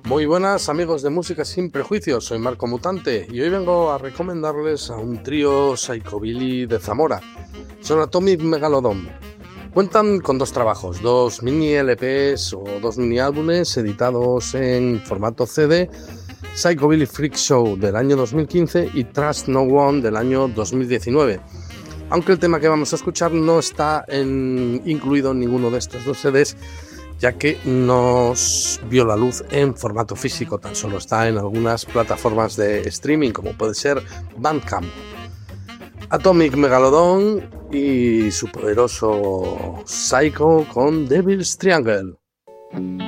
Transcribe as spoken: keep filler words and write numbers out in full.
Muy buenas amigos de Música Sin Prejuicios, soy Marco Mutante y hoy vengo a recomendarles a un trío psychobilly de Zamora. Son Atomic Megalodon. Cuentan con dos trabajos, dos mini L Pes o dos mini álbumes editados en formato C D, Psychobilly Freak Show del año dos mil quince y Trust No One del año dos mil diecinueve. Aunque el tema que vamos a escuchar no está en, incluido en ninguno de estos dos C Ds, ya que no vio la luz en formato físico, tan solo está en algunas plataformas de streaming, como puede ser Bandcamp. Atomic Megalodon y su poderoso Psycho con Devil's Triangle.